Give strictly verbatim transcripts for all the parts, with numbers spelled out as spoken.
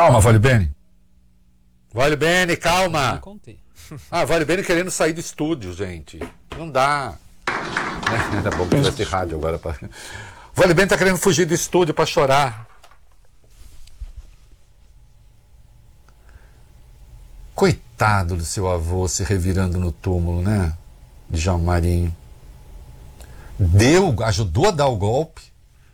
Calma, Vale Bene. Vale Bene, calma. Não contei. Ah, Vale Bene querendo sair do estúdio, gente. Não dá. Ainda bom que vai ter rádio agora. Pra... Vale Bene tá querendo fugir do estúdio para chorar. Coitado do seu avô se revirando no túmulo, né? De João Marinho. Deu, ajudou a dar o golpe,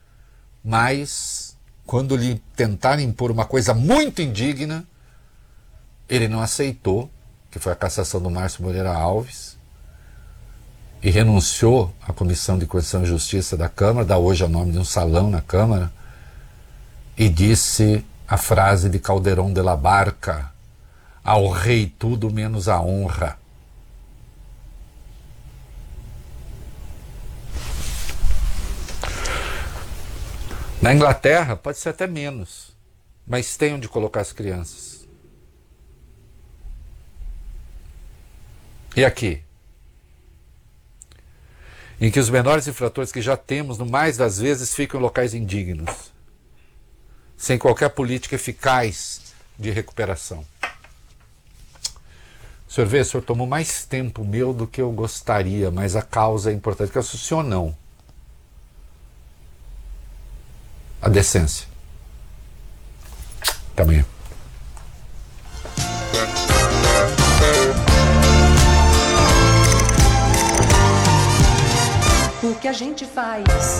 mas quando lhe tentaram impor uma coisa muito indigna, ele não aceitou, que foi a cassação do Márcio Moreira Alves, e renunciou à Comissão de Constituição e Justiça da Câmara, dá hoje o nome de um salão na Câmara, e disse a frase de Calderón de la Barca: ao rei tudo menos a honra. Na Inglaterra pode ser até menos, mas tem onde colocar as crianças. E aqui? Em que os menores infratores que já temos, no mais das vezes, ficam em locais indignos, sem qualquer política eficaz de recuperação. O senhor vê, o senhor tomou mais tempo meu do que eu gostaria, mas a causa é importante, que é o senhor não. A decência. Também. O que a gente faz